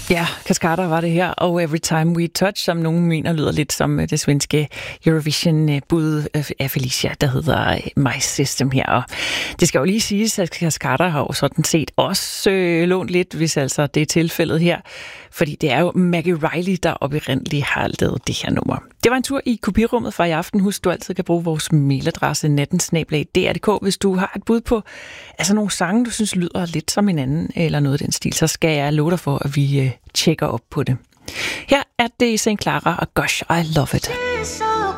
Ja, Cascada var det her, og Every Time We Touch, som nogen mener lyder lidt som det svenske Eurovision-bud af Felicia, der hedder My System her. Og det skal jo lige siges, at Cascada har jo sådan set også lånt lidt, hvis altså det er tilfældet her, fordi det er jo Maggie Reilly, der oprindeligt har lavet det her nummer. Det var en tur i kopirummet fra i aften. Husk, du altid kan bruge vores mailadresse nattensnabel@dr.dk, hvis du har et bud på altså nogle sange, du synes lyder lidt som hinanden, eller noget af den stil, så skal jeg love dig for, at vi tjekker op på det. Her er det St. Clara og Gosh, I Love It.